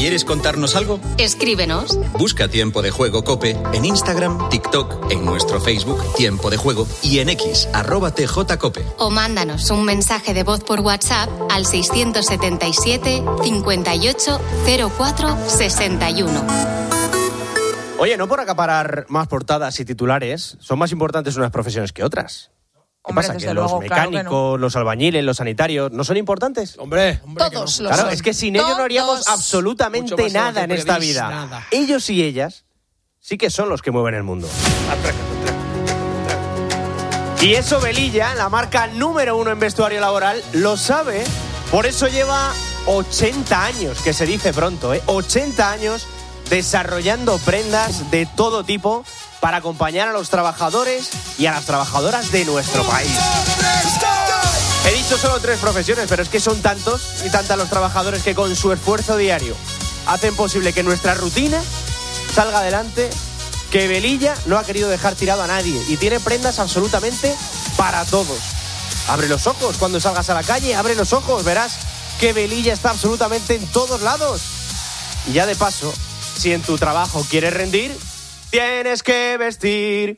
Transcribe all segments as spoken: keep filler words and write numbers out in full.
¿Quieres contarnos algo? Escríbenos. Busca Tiempo de Juego COPE en Instagram, TikTok, en nuestro Facebook Tiempo de Juego y en X, arroba tjcope. O mándanos un mensaje de voz por WhatsApp al seiscientos setenta y siete, cincuenta y ocho, cero cuatro, sesenta y uno. Oye, no por acaparar más portadas y titulares, son más importantes unas profesiones que otras. ¿Qué Hombre, pasa? ¿Que desde los luego, mecánicos, claro que no. los albañiles, los sanitarios no son importantes? Hombre, hombre Todos que no. los Claro, son. es que sin ellos no haríamos Todos. absolutamente Mucho más nada que en esta prevéis vida. nada. Ellos y ellas sí que son los que mueven el mundo. Y eso Velilla, la marca número uno en vestuario laboral, lo sabe. Por eso lleva ochenta años, que se dice pronto, ¿eh? ochenta años desarrollando prendas de todo tipo para acompañar a los trabajadores y a las trabajadoras de nuestro país. He dicho solo tres profesiones, pero es que son tantos y tantas los trabajadores que con su esfuerzo diario hacen posible que nuestra rutina salga adelante, que Velilla no ha querido dejar tirado a nadie y tiene prendas absolutamente para todos. Abre los ojos cuando salgas a la calle, abre los ojos, verás que Velilla está absolutamente en todos lados. Y ya de paso, si en tu trabajo quieres rendir, tienes que vestir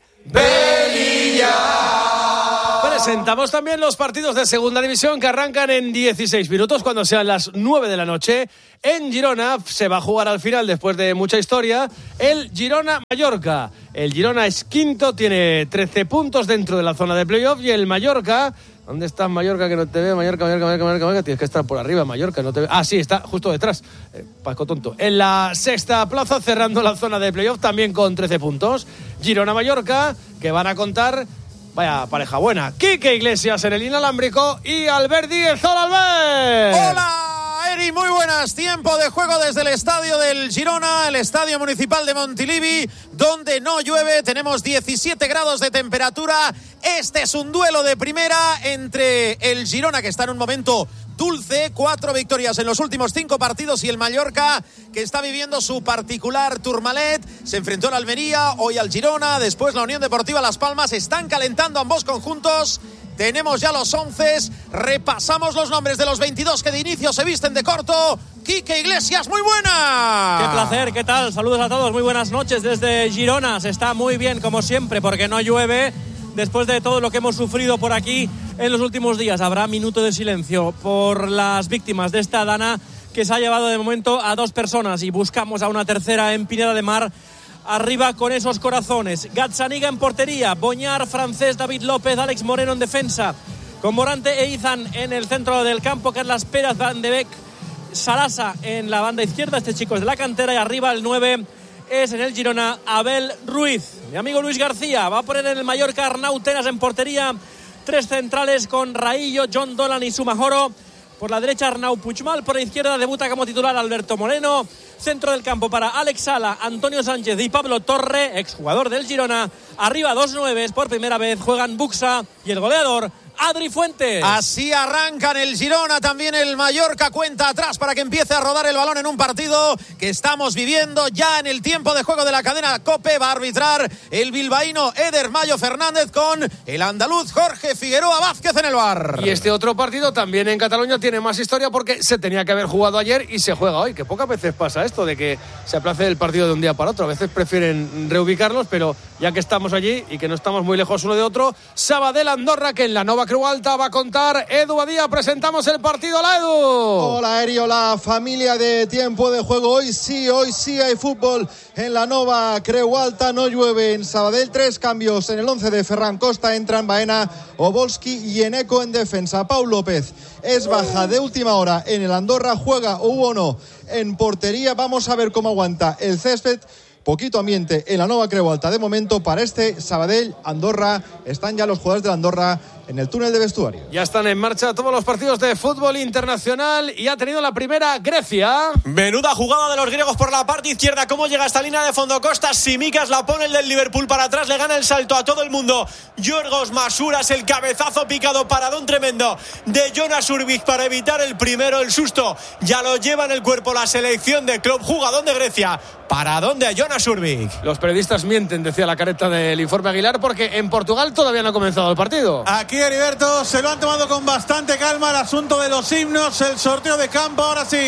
Velilla. Presentamos también los partidos de Segunda División que arrancan en dieciséis minutos cuando sean las nueve de la noche. En Girona se va a jugar al final, después de mucha historia, el Girona-Mallorca. El Girona es quinto, tiene trece puntos dentro de la zona de playoff y el Mallorca... ¿Dónde está Mallorca que no te ve? Mallorca, Mallorca, Mallorca, Mallorca, Mallorca. Tienes que estar por arriba, Mallorca, no te ve. Ah, sí, está justo detrás. Eh, Paco tonto. En la sexta plaza, cerrando la zona de playoff, también con trece puntos. Girona-Mallorca, que van a contar... Vaya pareja buena. Quique Iglesias en el inalámbrico y Albert Díez. ¡Hola, Albert! ¡Hola, Eri! Muy buenas. Tiempo de juego desde el estadio del Girona, el estadio municipal de Montilivi, donde no llueve. Tenemos diecisiete grados de temperatura. Este es un duelo de primera entre el Girona, que está en un momento dulce, cuatro victorias en los últimos cinco partidos, y el Mallorca, que está viviendo su particular Tourmalet. Se enfrentó al Almería, hoy al Girona, después la Unión Deportiva Las Palmas. Están calentando ambos conjuntos. Tenemos ya los once, repasamos los nombres de los veintidós que de inicio se visten de corto. Quique Iglesias, muy buena. Qué placer, ¿qué tal? Saludos a todos, muy buenas noches desde Girona. Se está muy bien como siempre porque no llueve. Después de todo lo que hemos sufrido por aquí en los últimos días, habrá minuto de silencio por las víctimas de esta dana que se ha llevado de momento a dos personas y buscamos a una tercera en Pineda de Mar. Arriba con esos corazones. Gazzaniga en portería, Boñar, Francés, David López, Alex Moreno en defensa, con Morante e Izan en el centro del campo, Carlas Pérez, Van de Beek, Sarasa en la banda izquierda. Este chico es de la cantera. Y arriba el nueve es en el Girona Abel Ruiz. Mi amigo Luis García va a poner en el Mallorca Arnau Tenas en portería. Tres centrales con Raillo, John Dolan y Sumajoro. Por la derecha Arnau Puigmal, por la izquierda debuta como titular Alberto Moreno. Centro del campo para Alex Sala, Antonio Sánchez y Pablo Torre, exjugador del Girona. Arriba dos nueves, por primera vez juegan Buxa y el goleador Adri Fuentes. Así arrancan el Girona, también el Mallorca cuenta atrás para que empiece a rodar el balón en un partido que estamos viviendo ya en el tiempo de juego de la cadena COPE. Va a arbitrar el bilbaíno Eder Mayo Fernández con el andaluz Jorge Figueroa Vázquez en el V A R. Y este otro partido también en Cataluña tiene más historia porque se tenía que haber jugado ayer y se juega hoy, que pocas veces pasa esto de que se aplace el partido de un día para otro. A veces prefieren reubicarlos, pero ya que estamos allí y que no estamos muy lejos uno de otro, Sabadell Andorra, que en la Nova Creu Alta va a contar Edu Badía. Presentamos el partido. ¡Hola, Edu! Hola, Eri, hola, familia de Tiempo de Juego. Hoy sí, hoy sí hay fútbol en la Nova Creu Alta. No llueve en Sabadell. Tres cambios en el once de Ferran Costa. Entran Baena, Obolski y Eneco en defensa. Pau López es baja de última hora en el Andorra. Juega Uono en portería. Vamos a ver cómo aguanta el césped. Poquito ambiente en la Nova Creu Alta de momento para este Sabadell Andorra. Están ya los jugadores de la Andorra en el túnel de vestuario. Ya están en marcha todos los partidos de fútbol internacional y ha tenido la primera Grecia. Menuda jugada de los griegos por la parte izquierda. ¿Cómo llega esta línea de fondo? Costa, Simicas la pone el del Liverpool para atrás, le gana el salto a todo el mundo. Yorgos Masuras, el cabezazo picado, paradón tremendo de Jonas Urbich para evitar el primero, el susto. Ya lo lleva en el cuerpo la selección de club, jugadón de Grecia. Paradón de Jonas Urbich. Los periodistas mienten, decía la careta del informe Aguilar, porque en Portugal todavía no ha comenzado el partido. Aquí, Heriberto, se lo han tomado con bastante calma el asunto de los himnos, el sorteo de campo. Ahora sí,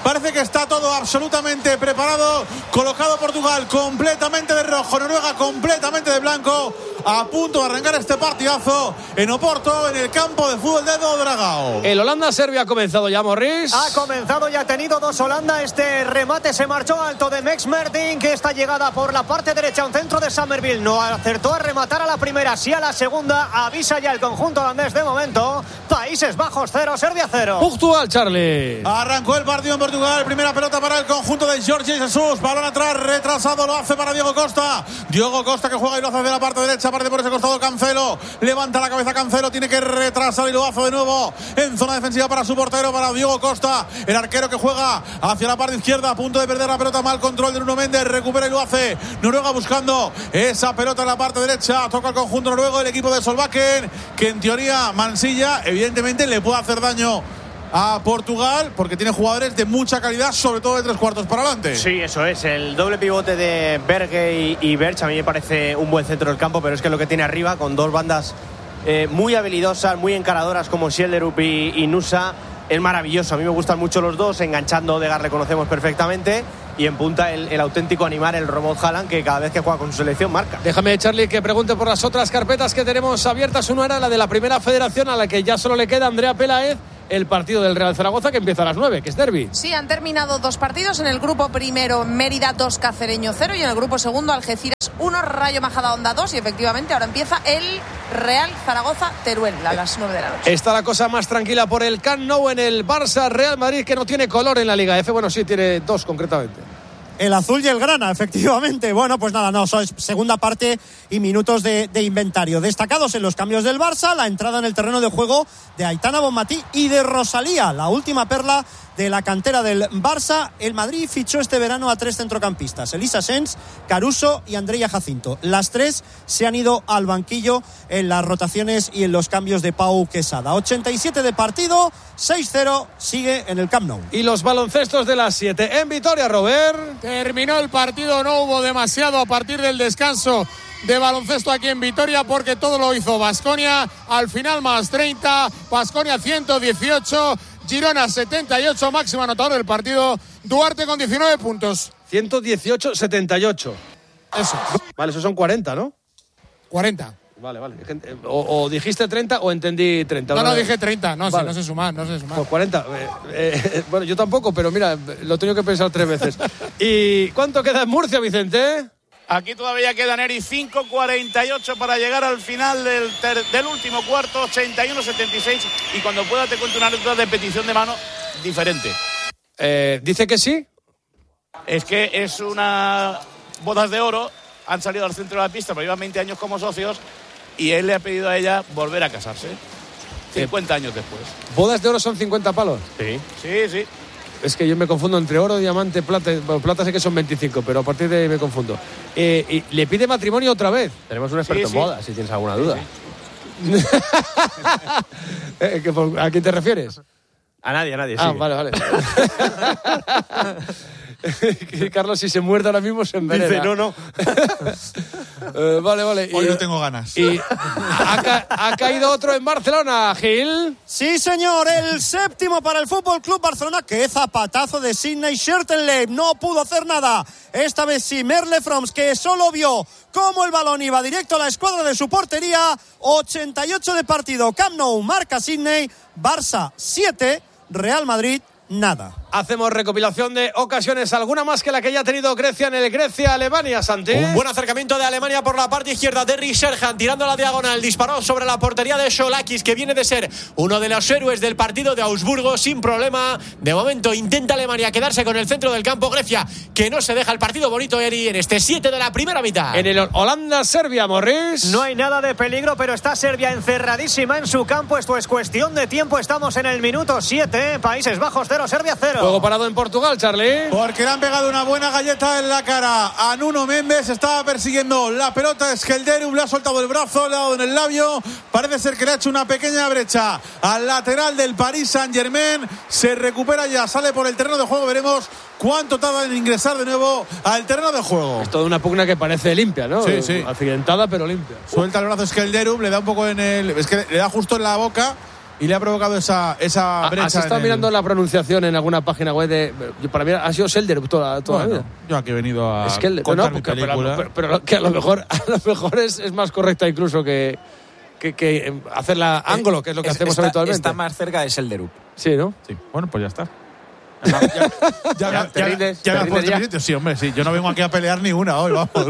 Parece que está todo absolutamente preparado. Colocado Portugal completamente de rojo, Noruega completamente de blanco. A punto de arrancar este partidazo en Oporto, en el campo de fútbol de Do Dragao. El Holanda-Serbia ha comenzado ya, Morris. Ha comenzado y ha tenido dos Holanda. Este remate se marchó alto de Mex Mertin, que esta llegada por la parte derecha, un centro de Summerville. No acertó a rematar a la primera, sí a la segunda. Avisa ya el conjunto holandés de momento. Países Bajos cero, Serbia cero. Portugal, Charlie. Arrancó el partido en Portugal. Primera pelota para el conjunto de Jorge Jesus. Balón atrás, retrasado, lo hace para Diego Costa. Diego Costa que juega y lo hace de la parte derecha. Parte por ese costado Cancelo. Levanta la cabeza Cancelo. Tiene que retrasar y lo hace de nuevo en zona defensiva para su portero, para Diego Costa. El arquero que juega hacia la parte izquierda. A punto de perder la pelota. Mal control de Nuno Méndez. Recupera y lo hace. Noruega buscando esa pelota en la parte derecha. Toca el conjunto noruego. El equipo de Solbakken, que en teoría Mansilla evidentemente le puede hacer daño a Portugal, porque tiene jugadores de mucha calidad, sobre todo de tres cuartos para adelante. Sí, eso es, el doble pivote de Berge y, y Berch a mí me parece un buen centro del campo, pero es que lo que tiene arriba, con dos bandas eh, muy habilidosas, muy encaradoras como Schjelderup y, y Nusa, es maravilloso. A mí me gustan mucho los dos. Enganchando, Odegaard le conocemos perfectamente, y en punta el, el auténtico animal, el robot Haaland, que cada vez que juega con su selección marca. Déjame, Charlie, que pregunte por las otras carpetas que tenemos abiertas. Una era la de la Primera Federación, a la que ya solo le queda Andrea Peláez. El partido del Real Zaragoza, que empieza a las nueve, que es derbi. Sí, han terminado dos partidos. En el grupo primero, Mérida dos, Cacereño cero, y en el grupo segundo, Algeciras uno, Rayo Majadahonda dos, y efectivamente ahora empieza el Real Zaragoza Teruel a las nueve de la noche. Está la cosa más tranquila por el Camp Nou en el Barça Real Madrid, que no tiene color en la Liga F. Bueno, sí, tiene dos concretamente. El azul y el grana, efectivamente. Bueno, pues nada, no, eso es segunda parte y minutos de, de inventario. Destacados en los cambios del Barça, la entrada en el terreno de juego de Aitana Bonmatí y de Rosalía, la última perla de la cantera del Barça. El Madrid fichó este verano a tres centrocampistas: Elisa Sens, Caruso y Andrea Jacinto. Las tres se han ido al banquillo en las rotaciones y en los cambios de Pau Quesada. ochenta y siete de partido, seis cero, sigue en el Camp Nou. Y los baloncestos de las siete en Vitoria, Robert. Terminó el partido, no hubo demasiado a partir del descanso de baloncesto aquí en Vitoria, porque todo lo hizo Baskonia. Al final más treinta, Baskonia ciento dieciocho, Girona setenta y ocho, máximo anotador del partido, Duarte con diecinueve puntos. ciento dieciocho setenta y ocho. Eso. Vale, esos son cuarenta, ¿no? cuarenta. Vale, vale. O, o dijiste treinta o entendí treinta. No, no, dije treinta. No, vale. Sí, no sé sumar, no sé sumar. Pues cuarenta. Eh, eh, bueno, yo tampoco, pero mira, lo he tenido que pensar tres veces. ¿Y cuánto queda en Murcia, Vicente? Aquí todavía queda, Neri, cinco cuarenta y ocho para llegar al final del, ter, del último cuarto, ochenta y uno setenta y seis. Y cuando pueda te cuento una anécdota de petición de mano diferente. Eh, ¿Dice que sí? Es que es una bodas de oro. Han salido al centro de la pista, pero llevan veinte años como socios. Y él le ha pedido a ella volver a casarse. cincuenta años después. ¿Bodas de oro son cincuenta palos? Sí. Sí, sí. Es que yo me confundo entre oro, diamante, plata. Bueno, plata sé que son veinticinco, pero a partir de ahí me confundo. Eh, y le pide matrimonio otra vez. Tenemos un experto sí, sí. en bodas, si tienes alguna duda. Sí, sí. ¿A quién te refieres? A nadie, a nadie. Ah, sigue. vale, vale. Carlos, si se muerde ahora mismo se envenena. Dice, no, no. uh, vale, vale. Hoy y, no tengo ganas. Y ha, ca- ha caído otro en Barcelona, Gil. Sí, señor, el séptimo para el Fútbol Club Barcelona. ¡Qué zapatazo de Sidney Schertenleib! No pudo hacer nada. Esta vez sí, Merle Froms, que solo vio cómo el balón iba directo a la escuadra de su portería. ochenta y ocho de partido. Camp Nou marca Sidney. Barça siete, Real Madrid nada. Hacemos recopilación de ocasiones, alguna más que la que ya ha tenido Grecia en el Grecia-Alemania, Santi. Un buen acercamiento de Alemania por la parte izquierda. Derry Sherhan tirando a la diagonal, disparó sobre la portería de Solakis, que viene de ser uno de los héroes del partido de Augsburgo sin problema. De momento intenta Alemania quedarse con el centro del campo. Grecia, que no se deja el partido bonito, Eri, en este siete de la primera mitad. En el Holanda-Serbia, Morris. No hay nada de peligro, pero está Serbia encerradísima en su campo. Esto es cuestión de tiempo. Estamos en el minuto siete. Países Bajos cero, Serbia cero. Juego parado en Portugal, Charlie. Porque le han pegado una buena galleta en la cara a Nuno Méndez. Estaba persiguiendo la pelota. Schjelderup le ha soltado el brazo, le ha dado en el labio. Parece ser que le ha hecho una pequeña brecha al lateral del Paris Saint-Germain. Se recupera ya, sale por el terreno de juego. Veremos cuánto tarda en ingresar de nuevo al terreno de juego. Es toda una pugna que parece limpia, ¿no? Sí, sí. Accidentada, pero limpia. Suelta el brazo Schjelderup, le da un poco en el... Es que le da justo en la boca. y le ha provocado esa, esa brecha. ¿Has estado en mirando el... la pronunciación en alguna página web? De, para mí ha sido Selderup toda, toda bueno, la vida. Yo aquí he venido a es que el, contar no, mi porque, película. Pero, pero, pero que a lo mejor, a lo mejor es, es más correcta incluso que, que, que hacerla ángulo, que es lo que es, hacemos está, habitualmente. Está más cerca de Selderup. Sí, ¿no? Sí, bueno, pues ya está. Ya, ya, ya, ya, te rindes, ya, ya te me has puesto rindes en mi sitio. Sí, hombre, sí. Yo no vengo aquí a pelear ni una hoy, vamos.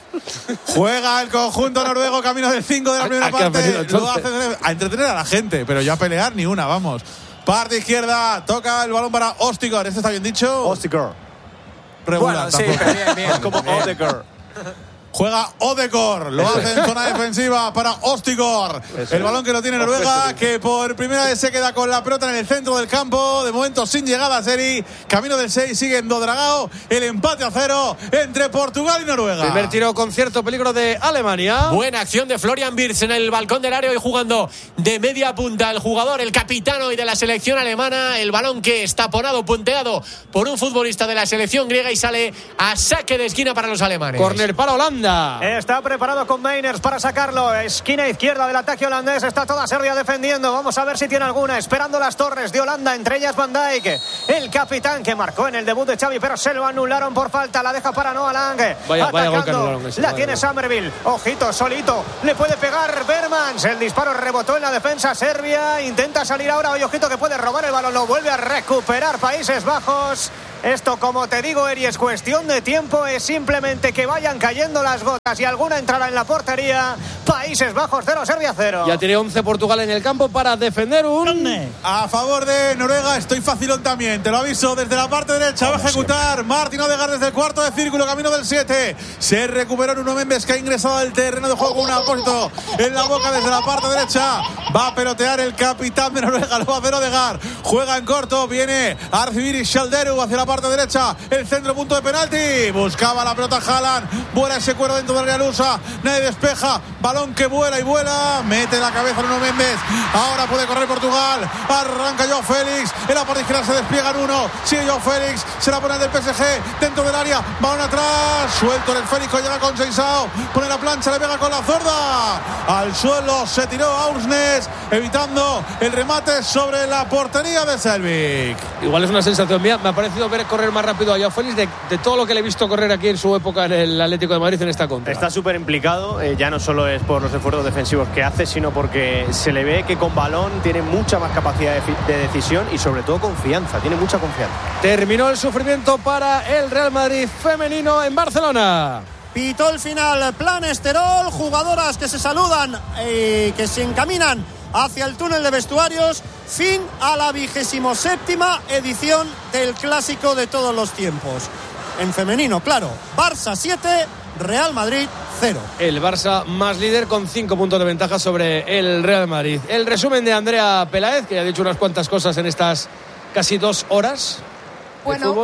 Juega el conjunto noruego camino del cinco de la primera ¿A, a parte. Venido, Lo hace a entretener a la gente, pero yo a pelear ni una, vamos. Parte izquierda, toca el balón para Ostigard. ¿Este está bien dicho? Ostigard. Regular, bueno, sí, tampoco. bien, bien. Es como Odegaard. Juega Odegaard, lo hace en zona defensiva para Ostigard. El balón que lo tiene Noruega, que por primera vez se queda con la pelota en el centro del campo. De momento sin llegada a Seri. Camino del seis, sigue en Dodragao. El empate a cero entre Portugal y Noruega. Primer tiro con cierto peligro de Alemania. Buena acción de Florian Wirtz en el balcón del área y jugando de media punta el jugador, el capitán hoy de la selección alemana. El balón que está ponado, punteado por un futbolista de la selección griega y sale a saque de esquina para los alemanes. Corner para Holanda. Está preparado con Meiners para sacarlo. Esquina izquierda del ataque holandés. Está toda Serbia defendiendo. Vamos a ver si tiene alguna. Esperando las torres de Holanda, entre ellas Van Dijk, el capitán que marcó en el debut de Xavi, pero se lo anularon por falta. La deja para Noah Lang. Vaya, Atacando. vaya gol que anularon ese, la vaya tiene gol. Somerville. Ojito, solito. Le puede pegar Bermans. El disparo rebotó en la defensa serbia. Intenta salir ahora. Oye, ojito que puede robar el balón. Lo vuelve a recuperar Países Bajos. Esto, como te digo, Eri, es cuestión de tiempo. Es simplemente que vayan cayendo las gotas y alguna entrará en la portería. Países Bajos cero, Serbia cero. Ya tiene once Portugal en el campo para defender un... A favor de Noruega, estoy facilón también. Te lo aviso, desde la parte derecha va a ejecutar Martin Odegaard desde el cuarto de círculo, camino del siete. Se recuperó Nuno Mendes, que ha ingresado al terreno de juego con un apósito en la boca desde la parte derecha. Va a pelotear el capitán de Noruega, lo va a hacer Odegaard. Juega en corto, viene a recibir Ishalderu hacia la parte derecha. El centro, punto de penalti. Buscaba la pelota Haaland. Vuela ese cuero dentro del área lusa. Nadie despeja. Balón que vuela y vuela. Mete la cabeza Nuno Mendes. Ahora puede correr Portugal. Arranca Joao Félix. En la parte izquierda se despliega en uno. Sigue Joao Félix. Se la pone del P S G. Dentro del área. Balón atrás. Suelto en el Félix. Llega con Seisao. Pone la plancha. Le pega con la zurda. Al suelo se tiró Aursnes. Evitando el remate sobre la portería de Selvik. Igual es una sensación mía. Me ha parecido ver correr más rápido a Joao Félix de, de todo lo que le he visto correr aquí en su época en el Atlético de Madrid en esta contra. Está súper implicado. Eh, ya no solo es por los esfuerzos defensivos que hace, sino porque se le ve que con balón tiene mucha más capacidad de, de decisión y sobre todo confianza. Tiene mucha confianza. Terminó el sufrimiento para el Real Madrid femenino en Barcelona. Pitó el final Plan Esterol, jugadoras que se saludan y que se encaminan hacia el túnel de vestuarios. Fin a la vigésimo séptima edición del clásico de todos los tiempos. En femenino, claro, Barça siete, Real Madrid cero. El Barça más líder con cinco puntos de ventaja sobre el Real Madrid. El resumen de Andrea Peláez, que ha dicho unas cuantas cosas en estas casi dos horas de bueno, fútbol.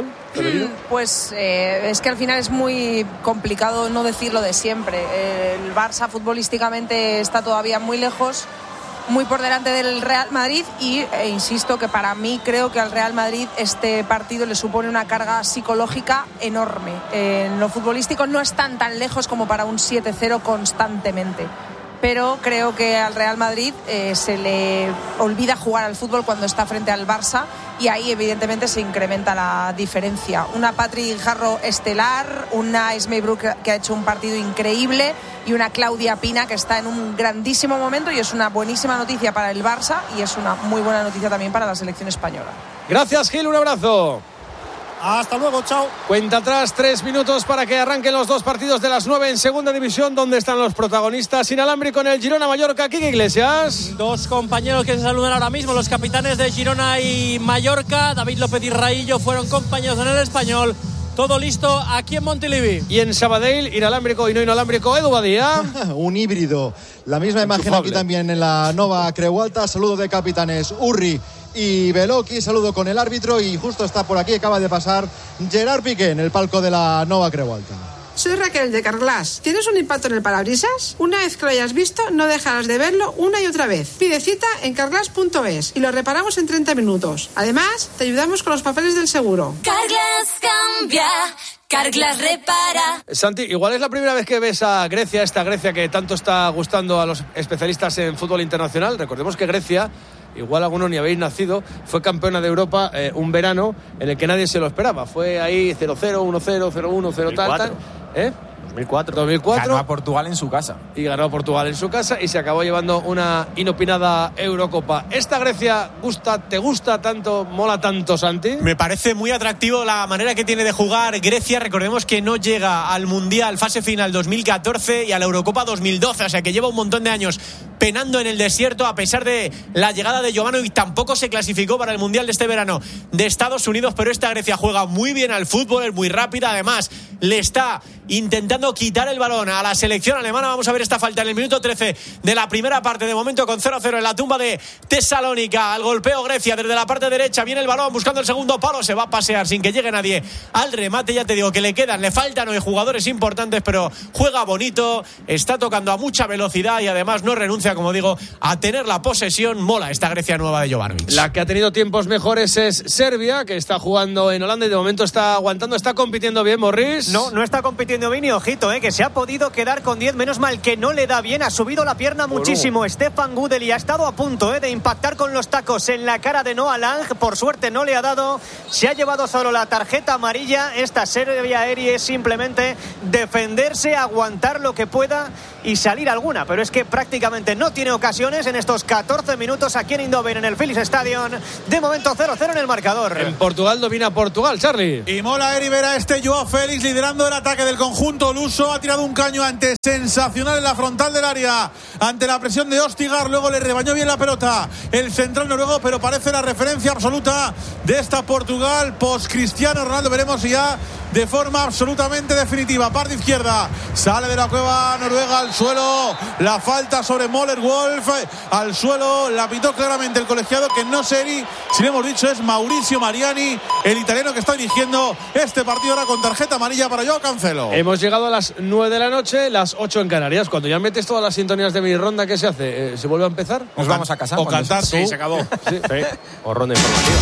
Pues eh, es que al final es muy complicado no decir lo de siempre. El Barça futbolísticamente está todavía muy lejos, muy por delante del Real Madrid y e insisto que para mí creo que al Real Madrid este partido le supone una carga psicológica enorme. Eh, en lo futbolístico no están tan lejos como para un siete cero constantemente, pero creo que al Real Madrid eh, se le olvida jugar al fútbol cuando está frente al Barça y ahí evidentemente se incrementa la diferencia. Una Patrick Jarro estelar, una Esmei Brook que ha hecho un partido increíble y una Claudia Pina que está en un grandísimo momento y es una buenísima noticia para el Barça y es una muy buena noticia también para la selección española. Gracias, Gil, un abrazo. Hasta luego, chao. Cuenta atrás, tres minutos para que arranquen los dos partidos de las nueve en segunda división, donde están los protagonistas. Inalámbrico en el Girona Mallorca, Quique Iglesias. Dos compañeros que se saludan ahora mismo, los capitanes de Girona y Mallorca. David López y Raillo fueron compañeros en el Español. Todo listo aquí en Montilivi. Y en Sabadell, inalámbrico y no inalámbrico, Edu Badía. Un híbrido. La misma imagen Enchufable. aquí también en la Nova Creu Alta. Saludo de capitanes Urri y Beloki. Saludo con el árbitro y justo está por aquí, acaba de pasar Gerard Piqué en el palco de la Nova Creu Alta. Soy Raquel de Carglass. ¿Tienes un impacto en el parabrisas? Una vez que lo hayas visto, no dejarás de verlo una y otra vez. Pide cita en carglass punto es y lo reparamos en treinta minutos. Además, te ayudamos con los papeles del seguro. Carglass cambia, Carglass repara. Santi, igual es la primera vez que ves a Grecia, esta Grecia que tanto está gustando a los especialistas en fútbol internacional. Recordemos que Grecia igual algunos ni habéis nacido, fue campeona de Europa eh, un verano en el que nadie se lo esperaba. Fue ahí cero cero, uno cero, cero uno, cero tal, tal. ¿Eh? dos mil cuatro. dos mil cuatro. Ganó a Portugal en su casa. Y ganó a Portugal en su casa y se acabó llevando una inopinada Eurocopa. ¿Esta Grecia gusta, te gusta tanto, mola tanto, Santi? Me parece muy atractivo la manera que tiene de jugar Grecia. Recordemos que no llega al Mundial fase final dos mil catorce y a la Eurocopa dos mil doce, o sea que lleva un montón de años penando en el desierto a pesar de la llegada de Jovanovic. Tampoco se clasificó para el Mundial de este verano de Estados Unidos, pero esta Grecia juega muy bien al fútbol, es muy rápida, además le está intentando quitar el balón a la selección alemana. Vamos a ver esta falta en el minuto trece de la primera parte, de momento con cero cero en la tumba de Tesalónica. Al golpeo Grecia desde la parte derecha, viene el balón buscando el segundo palo, se va a pasear sin que llegue nadie al remate. Ya te digo que le quedan, le faltan hoy jugadores importantes, pero juega bonito, está tocando a mucha velocidad y además no renuncia, como digo, a tener la posesión. Mola esta Grecia nueva de Jovanovic. La que ha tenido tiempos mejores es Serbia, que está jugando en Holanda y de momento está aguantando, está compitiendo bien, Morris. No, no está compitiendo bien y ojito, eh, que se ha podido quedar con diez, menos mal que no le da bien, ha subido la pierna muchísimo. Bueno. Stefan Gudeli ha estado a punto eh, de impactar con los tacos en la cara de Noah Lang, por suerte no le ha dado, se ha llevado solo la tarjeta amarilla. Esta Serbia Eri es simplemente defenderse, aguantar lo que pueda y salir alguna, pero es que prácticamente no tiene ocasiones en estos catorce minutos aquí en Eindhoven, en el Philips Stadium. De momento cero cero en el marcador. En Portugal domina Portugal, Charlie. Y mola Eri ver a este Joao Félix liderando el ataque del conjunto luso. Ha tirado un caño antes sensacional en la frontal del área ante la presión de Ostigar, luego le rebañó bien la pelota el central noruego, pero parece la referencia absoluta de esta Portugal post Cristiano Ronaldo. Veremos si ya de forma absolutamente definitiva. Parte izquierda, sale de la cueva noruega al suelo, la falta sobre Möller Wolf al suelo, la pitó claramente el colegiado, que no sé si le hemos dicho es Mauricio Mariani, el italiano que está dirigiendo este partido ahora con tarjeta amarilla para Joao Cancelo. Hemos llegado a las nueve de la noche, las ocho en Canarias. Cuando ya metes todas las sintonías de mi ronda, ¿qué se hace? ¿Se vuelve a empezar? Nos vamos a casar. O cantar tú. Sí, se acabó. Sí. Sí. O ronda informativa.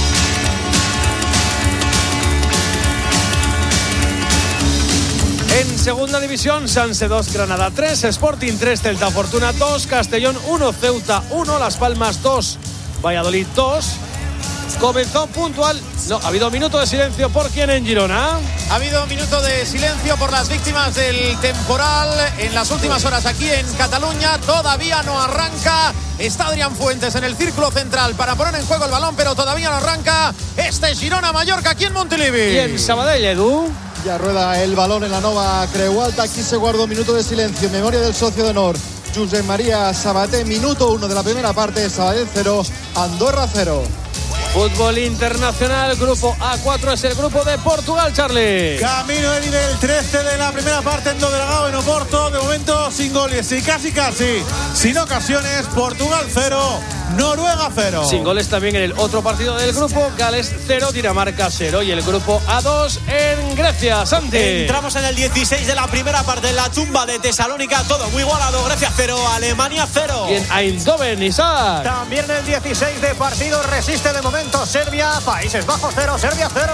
En segunda división, Sanse dos, Granada tres, Sporting tres, Celta Fortuna dos, Castellón uno, Ceuta uno, Las Palmas dos, Valladolid dos. Comenzó puntual. No, ha habido minuto de silencio. ¿Por quién en Girona? Ha habido minuto de silencio por las víctimas del temporal en las últimas horas aquí en Cataluña. Todavía no arranca. Está Adrián Fuentes en el círculo central para poner en juego el balón, pero todavía no arranca este Girona-Mallorca aquí en Montilivi. Y en Sabadell, Edu. Ya rueda el balón en la Nova Creu Alta. Aquí se guarda un minuto de silencio en memoria del socio de honor, Josep María Sabaté. Minuto uno de la primera parte. Sabadell cero, Andorra cero. Fútbol internacional, grupo A cuatro es el grupo de Portugal, Charlie. Camino el nivel trece de la primera parte en Dodelgao, en Oporto. De momento sin goles y casi casi sin ocasiones. Portugal cero, Noruega cero. Sin goles también en el otro partido del grupo, Gales cero, Dinamarca cero. Y el grupo A dos en Grecia, Santi. Entramos en el dieciséis de la primera parte en la tumba de Tesalónica. Todo muy igualado. Grecia cero, Alemania cero. Y en Eindhoven, Isaac. También el dieciséis de partido resiste de momento Serbia, Países Bajos cero, Serbia cero.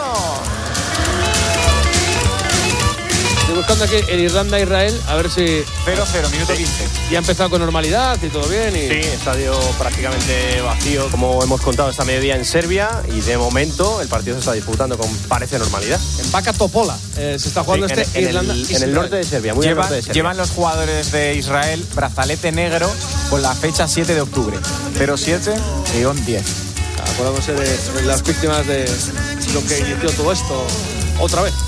Estoy buscando aquí en Irlanda-Israel, a ver si... cero cero, minuto quince. Ya ha empezado con normalidad y todo bien. Y... Sí, estadio prácticamente vacío, como hemos contado esta mediodía en Serbia, y de momento el partido se está disputando con parece normalidad. En Vaca Topola eh, se está jugando sí, este en, Irlanda. En el, en el norte de Serbia, muy llevan, al norte de Serbia. Llevan los jugadores de Israel brazalete negro con la fecha siete de octubre. cero siete diez. Acordándose de, de las víctimas de lo que inició todo esto otra vez.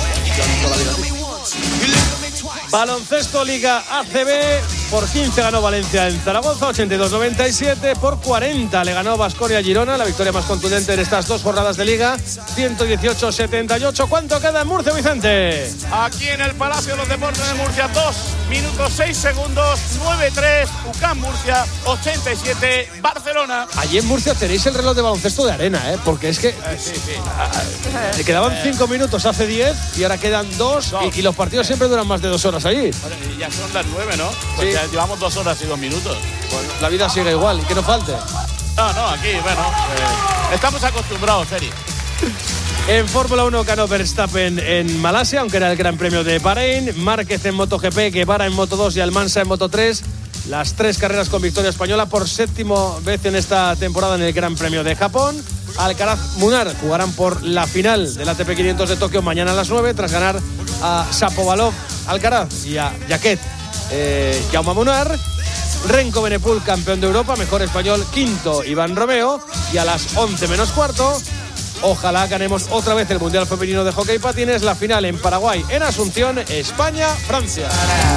Baloncesto Liga A C B, por quince ganó Valencia en Zaragoza, ochenta y dos noventa y siete, por cuarenta le ganó Baskonia Girona, la victoria más contundente en estas dos jornadas de Liga, ciento dieciocho setenta y ocho. ¿Cuánto queda en Murcia, Vicente? Aquí en el Palacio de los Deportes de Murcia, dos minutos seis segundos, nueve tres, U C A M Murcia, ochenta y siete, Barcelona. Allí en Murcia tenéis el reloj de baloncesto de arena, ¿eh? Porque es que Eh, sí, sí. le quedaban cinco minutos hace diez y ahora quedan dos, y, y los partidos siempre duran más de dos horas allí. Bueno, y ya son las nueve, ¿no? Pues Sí. ya llevamos dos horas y dos minutos. Bueno, la vida sigue igual, y que no falte. No, no, aquí, bueno, eh, estamos acostumbrados, Eri. En Fórmula uno ganó Verstappen en Malasia, aunque era el Gran Premio de Bahrein. Márquez en MotoGP, Guevara en Moto dos y Almansa en Moto tres. las tres carreras con victoria española por séptima vez en esta temporada en el Gran Premio de Japón. Alcaraz, Munar jugarán por la final del A T P quinientos de Tokio mañana a las nueve tras ganar a Shapovalov, Alcaraz y a Jaquet, eh, Jaume Munar. Renko Benepul, campeón de Europa, mejor español, quinto Iván Romeo. Y a las once menos cuarto, ojalá ganemos otra vez el Mundial Femenino de Hockey Patines, la final en Paraguay, en Asunción, España-Francia.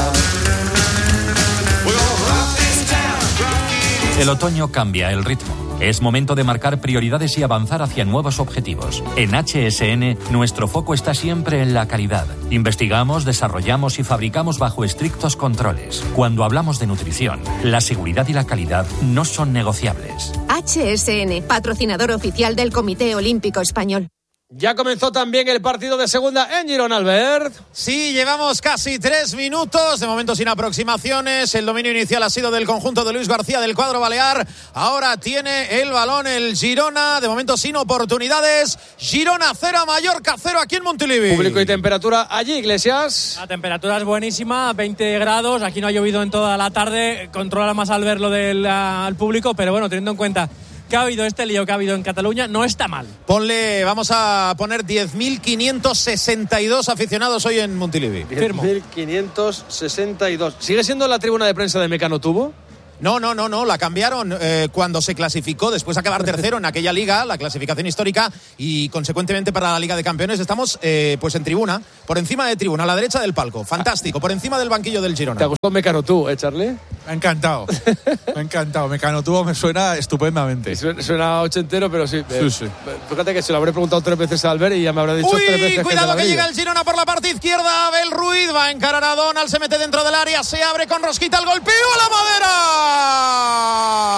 El otoño cambia el ritmo. Es momento de marcar prioridades y avanzar hacia nuevos objetivos. En H S N, nuestro foco está siempre en la calidad. Investigamos, desarrollamos y fabricamos bajo estrictos controles. Cuando hablamos de nutrición, la seguridad y la calidad no son negociables. H S N, patrocinador oficial del Comité Olímpico Español. Ya comenzó también el partido de segunda en Girona, Albert. Sí, llevamos casi tres minutos, de momento sin aproximaciones. El dominio inicial ha sido del conjunto de Luis García del cuadro balear. Ahora tiene el balón el Girona, de momento sin oportunidades. Girona cero, Mallorca cero aquí en Montilivi. Público y temperatura allí, Iglesias. La temperatura es buenísima, veinte grados. Aquí no ha llovido en toda la tarde. Controla más al ver lo del al público, pero bueno, teniendo en cuenta que ha habido este lío que ha habido en Cataluña, no está mal. Ponle, vamos a poner diez mil quinientos sesenta y dos aficionados hoy en Montilivi. diez mil quinientos sesenta y dos. ¿Sigue siendo la tribuna de prensa de Mecano Tubo? No, no, no, no, la cambiaron eh, cuando se clasificó, después de acabar tercero en aquella liga, la clasificación histórica, y consecuentemente para la Liga de Campeones estamos eh, pues en tribuna, por encima de tribuna, a la derecha del palco, fantástico, por encima del banquillo del Girona. ¿Te ha gustado Mecano Tubo, eh, Charlie? Me ha encantado, me ha encantado, Mecano Tubo me suena estupendamente. Suena, suena ochentero, pero sí. Sí, sí. Fíjate que se lo habré preguntado tres veces a Albert y ya me habrá dicho Uy, tres veces. cuidado que, que llega el Girona por la parte izquierda, Abel Ruiz va a encarar a Donald, se mete dentro del área, se abre con rosquita, el golpeo a la madera.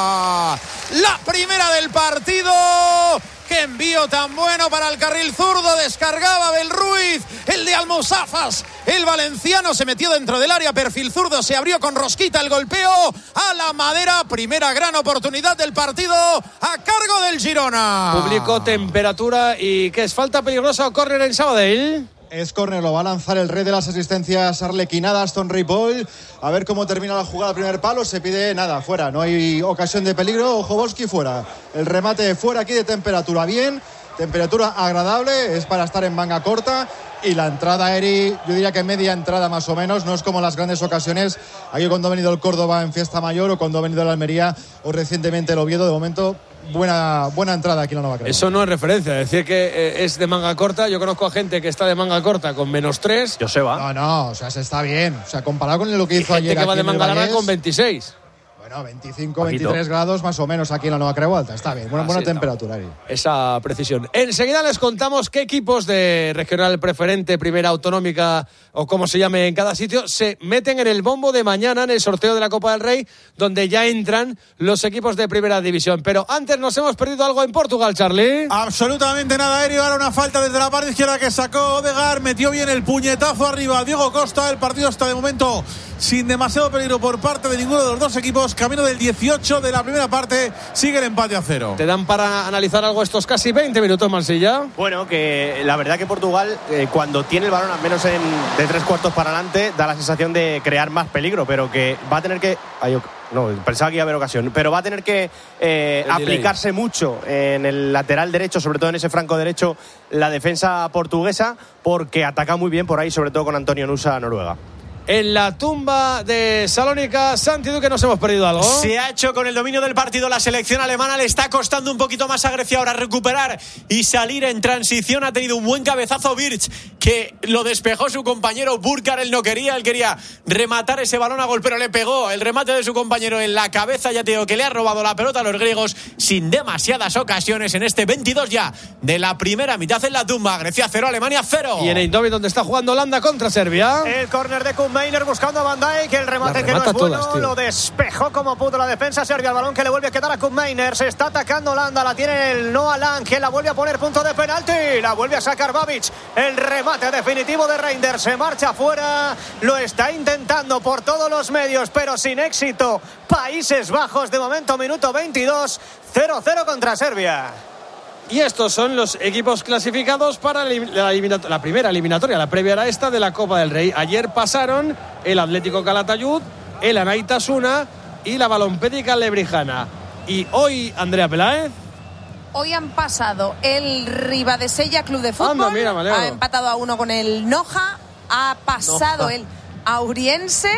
La primera del partido. ¡Qué envío tan bueno para el carril zurdo! Descargaba Abel Ruiz, el de Almusafas. El valenciano se metió dentro del área, perfil zurdo, se abrió con rosquita, el golpeo a la madera. Primera gran oportunidad del partido a cargo del Girona. Público, temperatura y ¿qué es? ¿Falta peligrosa o córner en Sabadell? Es córner, lo va a lanzar el rey de las asistencias arlequinadas, Aston Ripoll. A ver cómo termina la jugada, primer palo, se pide nada, fuera, no hay ocasión de peligro, Ojovolski fuera. El remate fuera aquí de temperatura bien, temperatura agradable, es para estar en manga corta. Y la entrada, Eri, yo diría que media entrada más o menos, no es como las grandes ocasiones, aquí cuando ha venido el Córdoba en Fiesta Mayor o cuando ha venido el Almería o recientemente el Oviedo, de momento buena, buena entrada aquí en la Nova Creu. Eso no es referencia, decir que eh, es de manga corta, yo conozco a gente que está de manga corta con menos tres. Joseba. No, no, o sea, se está bien, o sea, comparado con lo que hizo y ayer gente que va aquí de en manga el larga Vallés, con veintiséis. Bueno, veinticinco, veintitrés grados más o menos aquí en la Nova Creu Alta. Está bien, buena, buena temperatura ahí. Esa precisión. Enseguida les contamos qué equipos de regional preferente, primera autonómica o como se llame en cada sitio, se meten en el bombo de mañana en el sorteo de la Copa del Rey, donde ya entran los equipos de primera división. Pero antes nos hemos perdido algo en Portugal, Charlie. Absolutamente nada, aéreo. Ahora una falta desde la parte izquierda que sacó Odegaard, metió bien el puñetazo arriba Diego Costa. El partido está de momento sin demasiado peligro por parte de ninguno de los dos equipos. Camino del dieciocho de la primera parte, sigue el empate a cero. ¿Te dan para analizar algo estos casi veinte minutos, Mansilla? Bueno, que la verdad que Portugal, eh, cuando tiene el balón, al menos en, de tres cuartos para adelante, da la sensación de crear más peligro, pero que va a tener que... Ay, no, pensaba que iba a haber ocasión, pero va a tener que eh, aplicarse mucho en el lateral derecho, sobre todo en ese franco derecho, la defensa portuguesa, porque ataca muy bien por ahí, sobre todo con Antonio Nusa, Noruega. En la tumba de Salónica, Santi Duque, nos hemos perdido algo. Se ha hecho con el dominio del partido la selección alemana. Le está costando un poquito más a Grecia ahora recuperar y salir en transición. Ha tenido un buen cabezazo Birch, que lo despejó su compañero Burkar. Él no quería, él quería rematar ese balón a gol, pero le pegó el remate de su compañero en la cabeza. Ya te digo que le ha robado la pelota a los griegos sin demasiadas ocasiones en este veintidós ya de la primera mitad en la tumba. Grecia cero, Alemania cero. Y en Eindhoven, donde está jugando Holanda contra Serbia. El córner de Kuhn Meiner buscando a Van Dijk, el remate que no es bueno, todas, lo despejó como pudo la defensa Serbia, el balón que le vuelve a quedar a Kuhn Meiner, se está atacando Holanda, la tiene el Noah Lang, que la vuelve a poner punto de penalti, la vuelve a sacar Babic, el remate definitivo de Reinders, se marcha fuera, lo está intentando por todos los medios, pero sin éxito, Países Bajos de momento, minuto veintidós, cero cero contra Serbia. Y estos son los equipos clasificados para la, la primera eliminatoria, la previa era esta de la Copa del Rey. Ayer pasaron el Atlético Calatayud, el Anaitasuna y la Balompédica Lebrijana. Y hoy, Andrea Peláez. Hoy han pasado el Ribadesella Club de Fútbol, Anda, mira, ha empatado a uno con el Noja, ha pasado Noja. el Auriense,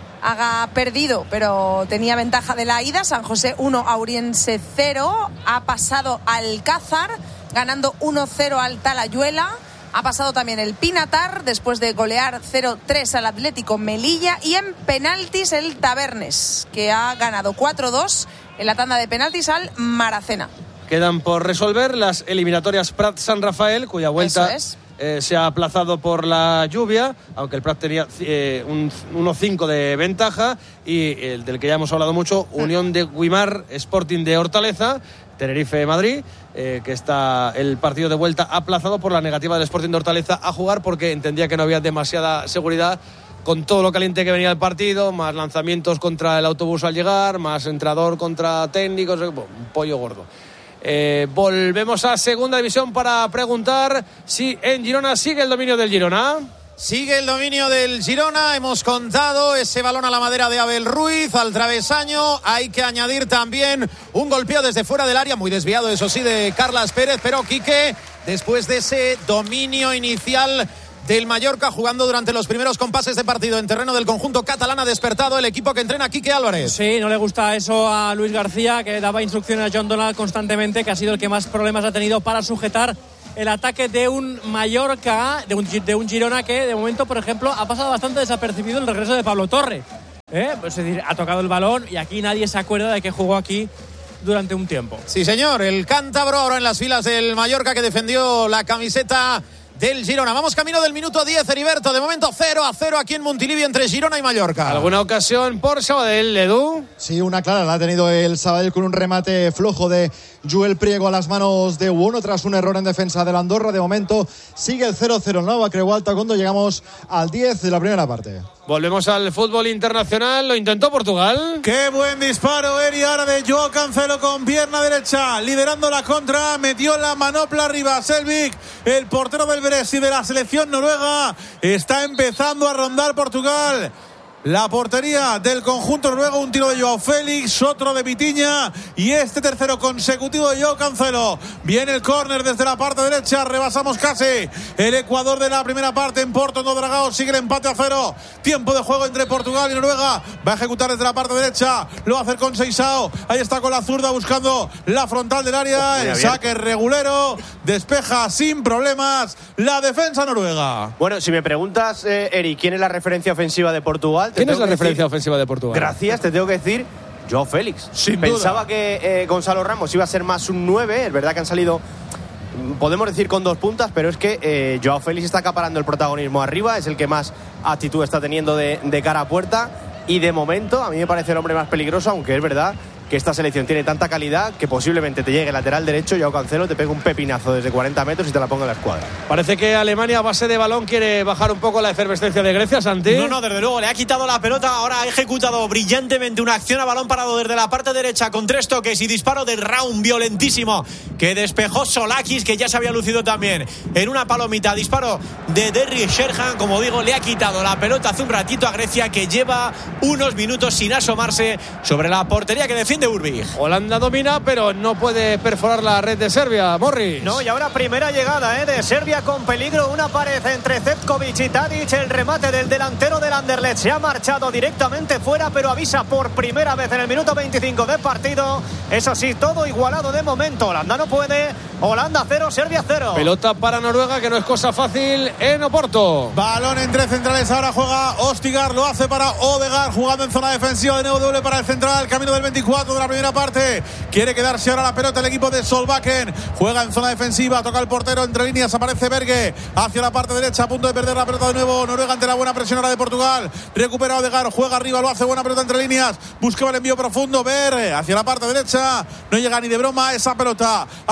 ha perdido, pero tenía ventaja de la ida, San José uno, Auriense cero, ha pasado Alcázar, ganando uno cero al Talayuela, ha pasado también el Pinatar, después de golear cero tres al Atlético Melilla, y en penaltis el Tabernes, que ha ganado cuatro dos en la tanda de penaltis al Maracena. Quedan por resolver las eliminatorias Prat-San Rafael, cuya vuelta es. eh, se ha aplazado por la lluvia, aunque el Prat tenía eh, un uno cinco de ventaja, y el del que ya hemos hablado mucho, Unión de Guimar, Sporting de Hortaleza, Tenerife-Madrid, eh, que está el partido de vuelta aplazado por la negativa del Sporting de Hortaleza a jugar porque entendía que no había demasiada seguridad con todo lo caliente que venía el partido, más lanzamientos contra el autobús al llegar, más entrenador contra técnicos, un pollo gordo. Eh, volvemos a segunda división para preguntar si en Girona sigue el dominio del Girona. Sigue el dominio del Girona, hemos contado ese balón a la madera de Abel Ruiz, al travesaño, hay que añadir también un golpeo desde fuera del área, muy desviado eso sí de Carlas Pérez, pero Quique, después de ese dominio inicial del Mallorca jugando durante los primeros compases de partido en terreno del conjunto catalán, ha despertado el equipo que entrena Quique Álvarez. Sí, no le gusta eso a Luis García, que daba instrucciones a John Donald constantemente, que ha sido el que más problemas ha tenido para sujetar el ataque de un Mallorca, de un, de un Girona que de momento, por ejemplo, ha pasado bastante desapercibido el regreso de Pablo Torre. ¿Eh? Es decir, ha tocado el balón y aquí nadie se acuerda de que jugó aquí durante un tiempo. Sí, señor, el cántabro ahora en las filas del Mallorca que defendió la camiseta del Girona. Vamos camino del minuto diez, Heriberto. De momento cero a cero aquí en Montilivi entre Girona y Mallorca. ¿Alguna ocasión por Sabadell, Edu? Sí, una clara la ha tenido el Sabadell con un remate flojo de Joel Priego a las manos de Uono tras un error en defensa del Andorra. De momento sigue el cero cero en Nova Creualta cuando llegamos al diez de la primera parte. Volvemos al fútbol internacional. Lo intentó Portugal. Qué buen disparo, Eri, ahora de Joao Cancelo con pierna derecha, liderando la contra, metió la manopla arriba. Selvik, el portero del Brest y de la selección noruega, está empezando a rondar Portugal la portería del conjunto noruego. Un tiro de Joao Félix, otro de Vitinha y este tercero consecutivo de Joao Cancelo. Viene el córner desde la parte derecha, rebasamos casi el Ecuador de la primera parte en Porto no Dragao. Sigue el empate a cero, tiempo de juego entre Portugal y Noruega. Va a ejecutar desde la parte derecha, lo va a hacer con Seixao, ahí está con la zurda buscando la frontal del área. El saque regulero, despeja sin problemas la defensa noruega. Bueno, si me preguntas, eh, Eri, ¿quién es la referencia ofensiva de Portugal? ¿Quién es la referencia decir, ofensiva de Portugal? Gracias, te tengo que decir, Joao Félix. Sin Pensaba duda. que eh, Gonzalo Ramos iba a ser más un nueve. Es verdad que han salido, podemos decir, con dos puntas, pero es que eh, Joao Félix está acaparando el protagonismo arriba. Es el que más actitud está teniendo de, de cara a puerta. Y de momento, a mí me parece el hombre más peligroso, aunque es verdad que esta selección tiene tanta calidad que posiblemente te llegue lateral derecho, Joao Cancelo te pega un pepinazo desde cuarenta metros y te la ponga en la escuadra. Parece que Alemania a base de balón quiere bajar un poco la efervescencia de Grecia, Santi. No, no, desde luego, le ha quitado la pelota, ahora ha ejecutado brillantemente una acción a balón parado desde la parte derecha con tres toques y disparo de Raum violentísimo que despejó Solakis, que ya se había lucido también en una palomita. Disparo de Derry Sherhan, como digo, le ha quitado la pelota hace un ratito a Grecia, que lleva unos minutos sin asomarse sobre la portería que defiende Urbich. Holanda domina, pero no puede perforar la red de Serbia, Morris. No, y ahora primera llegada ¿eh? de Serbia con peligro, una pared entre Zečkovic y Tadic, el remate del delantero del Anderlecht se ha marchado directamente fuera, pero avisa por primera vez en el minuto veinticinco de partido. Eso sí, todo igualado de momento. Holanda no puede, Holanda cero, Serbia cero. Pelota para Noruega, que no es cosa fácil en Oporto. Balón entre centrales, ahora juega Ostigar, lo hace para Odegaard, jugando en zona defensiva, de nuevo doble para el central, camino del veinticuatro de la primera parte, quiere quedarse ahora la pelota el equipo de Solbakken, juega en zona defensiva, toca el portero entre líneas, aparece Berge hacia la parte derecha, a punto de perder la pelota de nuevo Noruega ante la buena presión ahora de Portugal, recupera Odegaard, juega arriba, lo hace, buena pelota entre líneas, buscaba el envío profundo, Berge hacia la parte derecha, no llega ni de broma esa pelota, Aursnes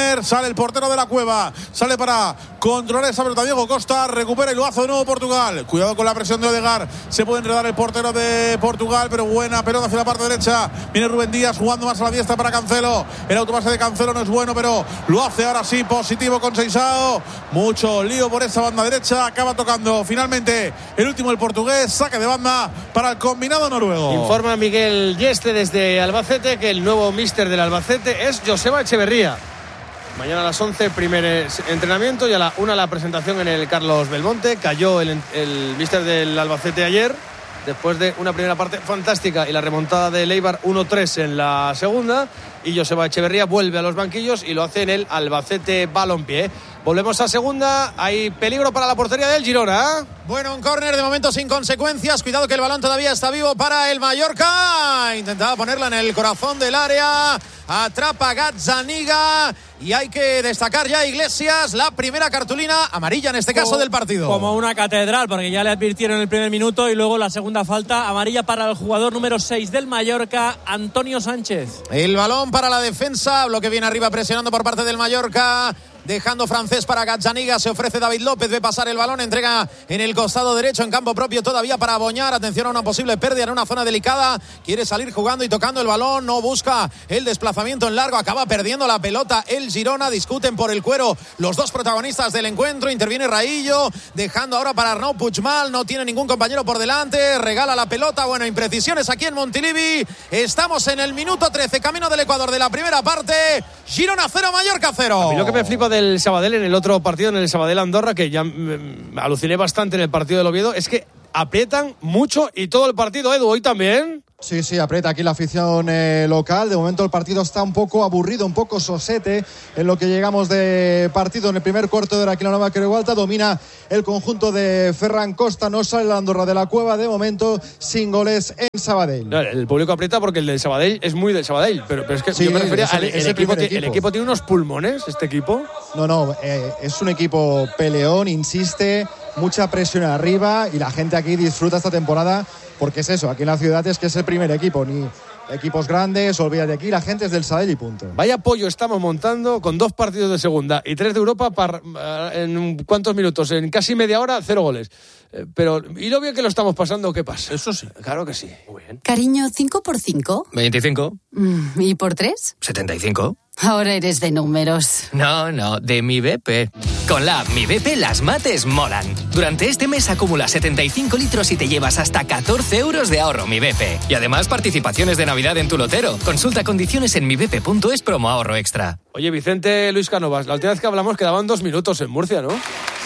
córner, sale el portero de la Cueva, sale para controlar esa pelota Diego Costa, recupera y lo hace de nuevo Portugal. Cuidado con la presión de Odegaard, se puede enredar el portero de Portugal, pero buena pelota hacia la parte derecha. Viene Rubén Díaz jugando más a la diestra para Cancelo. El autopase de Cancelo no es bueno, pero lo hace ahora sí positivo con Seixao. Mucho lío por esa banda derecha, acaba tocando finalmente el último, el portugués. Saque de banda para el combinado noruego. Informa Miguel Yeste desde Albacete que el nuevo míster del Albacete es Joseba Echeverría. Mañana a las once primer entrenamiento y a la una la presentación en el Carlos Belmonte. Cayó el, el míster del Albacete ayer después de una primera parte fantástica y la remontada de Eibar uno tres en la segunda, y Joseba Echeverría vuelve a los banquillos y lo hace en el Albacete Balompié. Volvemos a segunda, hay peligro para la portería del Girona. Bueno, un córner de momento sin consecuencias. Cuidado que el balón todavía está vivo para el Mallorca. Intentaba ponerla en el corazón del área. Atrapa Gazzaniga. Y hay que destacar ya Iglesias, la primera cartulina amarilla en este caso del partido. Como una catedral, porque ya le advirtieron en el primer minuto y luego la segunda falta amarilla para el jugador número seis del Mallorca, Antonio Sánchez. El balón para la defensa, bloque bien arriba presionando por parte del Mallorca. Dejando francés para Gazzaniga, se ofrece David López, ve pasar el balón, entrega en el costado derecho, en campo propio todavía para Boñar. Atención a una posible pérdida en una zona delicada, quiere salir jugando y tocando el balón, no busca el desplazamiento en largo, acaba perdiendo la pelota el Girona. Discuten por el cuero los dos protagonistas del encuentro, interviene Raillo, dejando ahora para Arnau Puigmal, no tiene ningún compañero por delante, regala la pelota. Bueno, imprecisiones aquí en Montilivi. Estamos en el minuto trece, camino del Ecuador de la primera parte. Girona cero, Mallorca cero. A mí lo que me flipa del Sabadell en el otro partido, en el Sabadell Andorra, que ya me aluciné bastante en el partido del Oviedo, es que aprietan mucho y todo el partido, Edu, hoy también. Sí, sí, aprieta aquí la afición eh, local. De momento el partido está un poco aburrido, un poco sosete en lo que llegamos de partido. En el primer cuarto de hora aquí en la Nueva Creu Alta domina el conjunto de Ferran Costa. No sale la Andorra de la Cueva de momento, sin goles en Sabadell. No, el público aprieta porque el del Sabadell es muy del Sabadell, pero, pero es que sí, yo me refería es el, al el, es el, el, equipo, equipo. el equipo tiene unos pulmones, este equipo. No, no, eh, es un equipo peleón, insiste, mucha presión arriba y la gente aquí disfruta esta temporada. Porque es eso, aquí en la ciudad es que es el primer equipo, ni equipos grandes, olvídate, aquí la gente es del Sabadell y punto. Vaya pollo estamos montando con dos partidos de segunda y tres de Europa para, en cuántos minutos, en casi media hora, cero goles. Eh, pero, ¿y lo bien que lo estamos pasando? ¿Qué pasa? Eso sí. Claro que sí. Muy bien. Cariño, ¿cinco por cinco? veinticinco. Mm, ¿Y por tres? setenta y cinco. Ahora eres de números. No, no, de Mi B P. Con la app Mi B P las mates molan. Durante este mes acumula setenta y cinco litros y te llevas hasta catorce euros de ahorro Mi B P. Y además participaciones de Navidad en tu lotero. Consulta condiciones en mi b p punto es promo ahorro extra. Oye, Vicente Luis Cánovas, la última vez que hablamos quedaban dos minutos en Murcia, ¿no?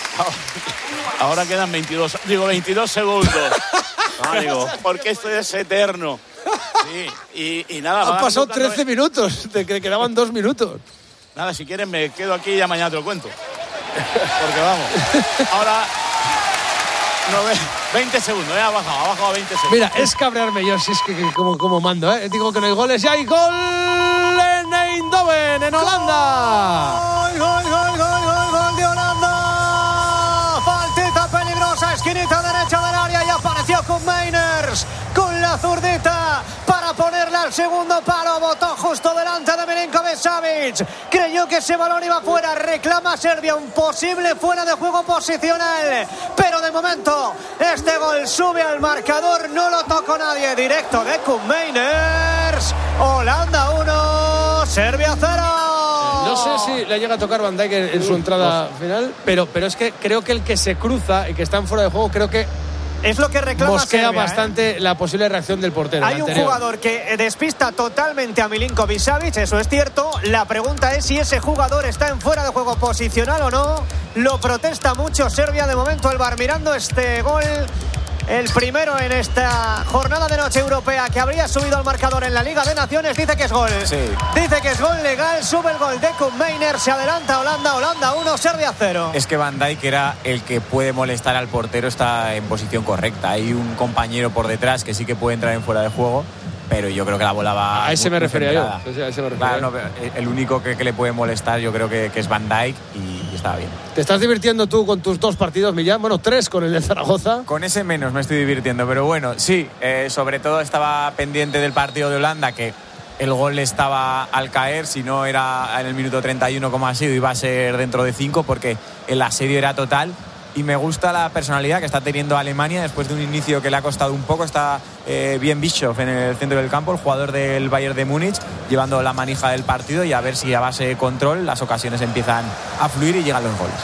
Ahora quedan veintidós, digo veintidós segundos. No, digo, porque esto es eterno. Sí, y, y nada. Han pasado trece minutos, te quedaban dos minutos. Nada, si quieres me quedo aquí y ya mañana te lo cuento. Porque vamos. Ahora. No, veinte segundos, ¿eh? Ha bajado, ha bajado a veinte segundos. Mira, es cabrearme yo, si es que, que como, como mando, ¿eh? Digo que no hay goles y hay gol en Eindhoven, en Holanda. Gol, gol, gol, gol, gol, gol de Holanda. Faltita peligrosa, esquinita derecha del área y apareció con Mainers con la zurdita para ponerla al segundo palo. Botó justo delante de Milinković-Savić. Creyó que ese balón iba fuera. Reclama Serbia un posible fuera de juego posicional. Pero de momento este gol sube al marcador. No lo tocó nadie. Directo de Koen Mainers. Holanda uno, Serbia cero. No sé si le llega a tocar Van Dijk en, en su entrada final, pero, pero es que creo que el que se cruza y que está en fuera de juego, creo que es lo que reclama mosquea Serbia, bastante ¿eh? La posible reacción del portero. Hay un jugador que despista totalmente a Milinković-Savić, eso es cierto. La pregunta es si ese jugador está en fuera de juego posicional o no. Lo protesta mucho Serbia. De momento el V A R mirando este gol, el primero en esta jornada de noche europea, que habría subido al marcador en la Liga de Naciones. Dice que es gol. Sí. Dice que es gol legal. Sube el gol de Koen Mainers. Se adelanta Holanda. Holanda uno, Serbia cero. Es que Van Dijk era el que puede molestar al portero, está en posición correcta. Hay un compañero por detrás que sí que puede entrar en fuera de juego, pero yo creo que la bola va. A ese me refería yo. A ese me refería. Claro, no, el único que, que le puede molestar yo creo que, que es Van Dijk y, y está bien. ¿Te estás divirtiendo tú con tus dos partidos, Millán? Bueno, tres con el de Zaragoza. Con ese menos me estoy divirtiendo, pero bueno, sí, eh, sobre todo estaba pendiente del partido de Holanda, que el gol estaba al caer, si no era en el minuto treinta y uno como ha sido, iba a ser dentro de cinco, porque el asedio era total. Y me gusta la personalidad que está teniendo Alemania después de un inicio que le ha costado un poco. Está eh, bien Bischoff en el centro del campo, el jugador del Bayern de Múnich, llevando la manija del partido, y a ver si a base de control las ocasiones empiezan a fluir y llegan los goles.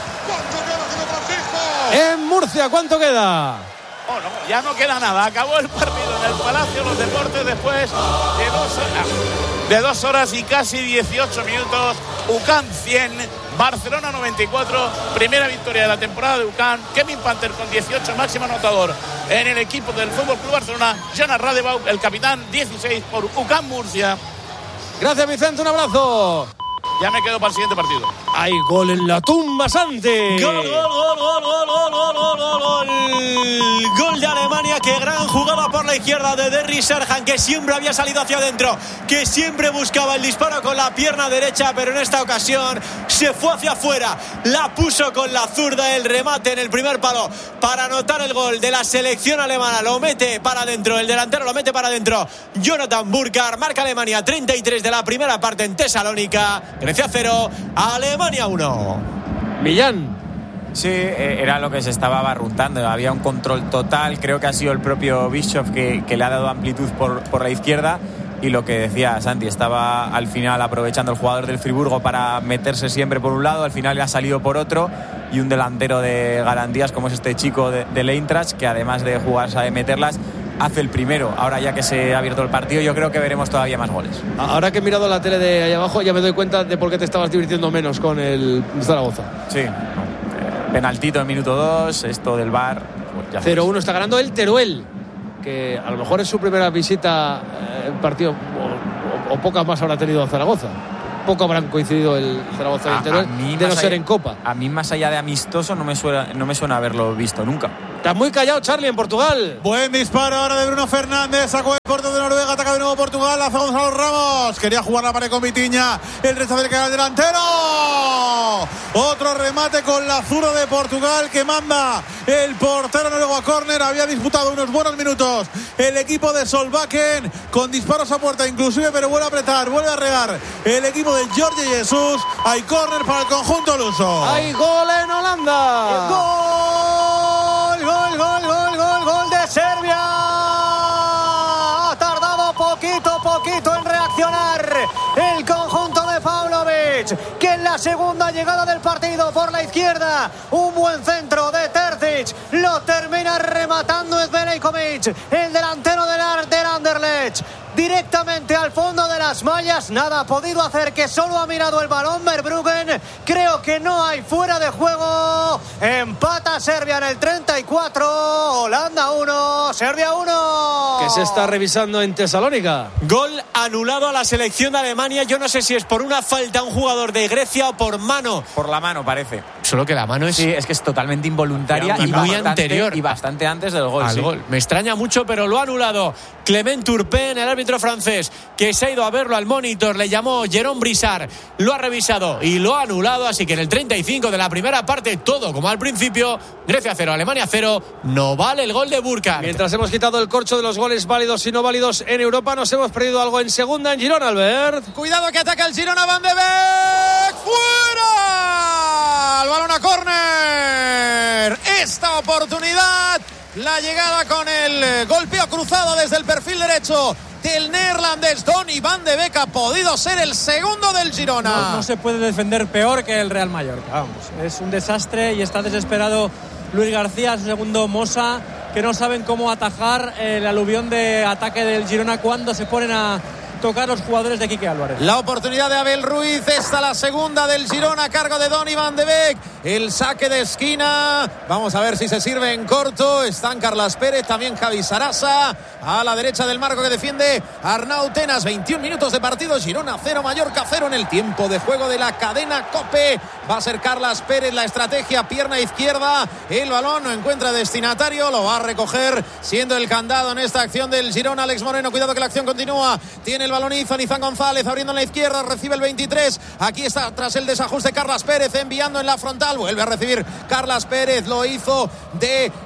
En Murcia, ¿cuánto queda? Oh, no, ya no queda nada. Acabó el partido en el Palacio de los Deportes después de dos horas, de dos horas y casi dieciocho minutos. U C A M cien, Barcelona noventa y cuatro. Primera victoria de la temporada de U C A M. Kevin Panther con dieciocho, máximo anotador en el equipo del Fútbol Club Barcelona. Jonas Radebaugh, el capitán, dieciséis por U C A M Murcia. Gracias, Vicente, un abrazo. Ya me quedo para el siguiente partido. Hay gol en la tumba, Santi. Gol, gol, gol, gol, gol, gol, gol, gol, gol, gol. Gol de Alemania. Qué gran jugada por la izquierda de Derry Serhan, que siempre había salido hacia adentro, que siempre buscaba el disparo con la pierna derecha, pero en esta ocasión se fue hacia afuera, la puso con la zurda, el remate en el primer palo para anotar el gol de la selección alemana. Lo mete para adentro, el delantero lo mete para adentro. Jonathan Burkhardt. Marca Alemania treinta y tres de la primera parte en Tesalónica. Grecia cero, Alemania uno. Millán. Sí, era lo que se estaba barruntando. Había un control total. Creo que ha sido el propio Bischoff que, que le ha dado amplitud por, por la izquierda. Y lo que decía Santi, estaba al final aprovechando el jugador del Friburgo para meterse siempre por un lado. Al final le ha salido por otro. Y un delantero de garantías como es este chico de, del Eintracht, que además de jugar sabe meterlas, hace el primero. Ahora ya que se ha abierto el partido, yo creo que veremos todavía más goles. Ahora que he mirado la tele de ahí abajo, ya me doy cuenta de por qué te estabas divirtiendo menos con el Zaragoza. Sí, penaltito en minuto dos, esto del V A R. Pues cero uno está ganando el Teruel, que a lo mejor es su primera visita en eh, partido, o, o, o pocas más habrá tenido a Zaragoza. Poco habrán coincidido el Zaragoza y el Teruel, de no ser allá, en Copa. A mí, más allá de amistoso, no me suena, no me suena haberlo visto nunca. Estás muy callado, Charlie, en Portugal. Buen disparo ahora de Bruno Fernández. Sacó el portero de Noruega. Ataca de nuevo Portugal. Hace Gonzalo Ramos. Quería jugar la pared con Vitinha. El rechazo del canal delantero. Otro remate con la zurda de Portugal que manda el portero noruego a córner. Había disputado unos buenos minutos el equipo de Solbakken con disparos a puerta inclusive, pero vuelve a apretar, vuelve a regar el equipo de Jorge Jesús. Hay córner para el conjunto luso. Hay gol en Holanda. Gol, gol, gol, gol, gol, gol de Serbia. Ha tardado poquito, poquito en reaccionar el conjunto de Pavlovic, que en la segunda llegada del partido por la izquierda, un buen centro de Terzic, lo termina rematando Zverekovic, el delantero del, del Anderlecht, directamente al fondo de las mallas. Nada ha podido hacer, que solo ha mirado el balón Verbruggen. Creo que no hay fuera de juego. Empata Serbia en el treinta y cuatro. Holanda uno, Serbia uno. Que se está revisando en Tesalónica. Gol anulado a la selección de Alemania. Yo no sé si es por una falta a un jugador de Grecia o por mano. Por la mano parece. Solo que la mano es... Sí, es que es totalmente involuntaria y, y muy bastante, anterior. Y bastante antes del gol, al sí. gol. Me extraña mucho, pero lo ha anulado Clement Turpin, el árbitro francés, que se ha ido a verlo al monitor. Le llamó Jérôme Brissard, lo ha revisado y lo ha anulado. Así que en el treinta y cinco de la primera parte, todo como al principio. Grecia cero, Alemania cero. No vale el gol de Burkhardt. Mientras hemos quitado el corcho de los goles válidos y no válidos en Europa, nos hemos perdido algo en segunda en Girona, Albert. Cuidado que ataca el Girona, Van de Beek. ¡Fuera! El balón a córner. Esta oportunidad, la llegada con el golpeo cruzado desde el perfil derecho del neerlandés Donny Van de Beek ha podido ser el segundo del Girona. No, no se puede defender peor que el Real Mallorca, vamos. Es un desastre y está desesperado Luis García, su segundo Mosa, que no saben cómo atajar el aluvión de ataque del Girona cuando se ponen a tocar los jugadores de Quique Álvarez. La oportunidad de Abel Ruiz, esta la segunda del Girona a cargo de Donny Van de Beek. El saque de esquina, vamos a ver si se sirve en corto. Están Carlas Pérez, también Javi Sarasa a la derecha del marco que defiende Arnau Tenas. veintiún minutos de partido, Girona cero, Mallorca cero en el tiempo de juego de la cadena COPE. Va a ser Carlas Pérez la estrategia, pierna izquierda, el balón no encuentra destinatario, lo va a recoger siendo el candado en esta acción del Girona. Alex Moreno, cuidado que la acción continúa, tiene el balón Izan, Izan González abriendo en la izquierda, recibe el veintitrés, aquí está tras el desajuste Carlas Pérez enviando en la frontal, vuelve a recibir Carlas Pérez, lo hizo de